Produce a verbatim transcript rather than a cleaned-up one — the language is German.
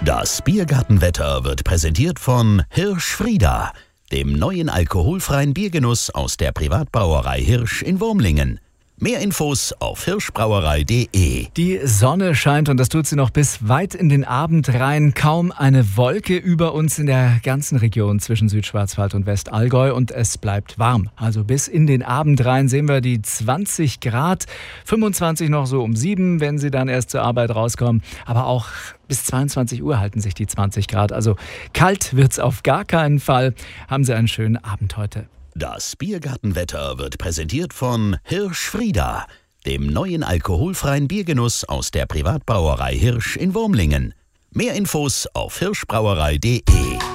Das Biergartenwetter wird präsentiert von Hirsch-Frieda, dem neuen alkoholfreien Biergenuss aus der Privatbrauerei Hirsch in Wurmlingen. Mehr Infos auf hirschbrauerei punkt de. Die Sonne scheint und das tut sie noch bis weit in den Abend rein. Kaum eine Wolke über uns in der ganzen Region zwischen Südschwarzwald und Westallgäu und es bleibt warm. Also bis in den Abend rein sehen wir die zwanzig Grad, fünfundzwanzig noch so um sieben, wenn Sie dann erst zur Arbeit rauskommen. Aber auch bis zweiundzwanzig Uhr halten sich die zwanzig Grad. Also kalt wird's auf gar keinen Fall. Haben Sie einen schönen Abend heute. Das Biergartenwetter wird präsentiert von Hirsch-Frieda, dem neuen alkoholfreien Biergenuss aus der Privatbrauerei Hirsch in Wurmlingen. Mehr Infos auf hirschbrauerei punkt de.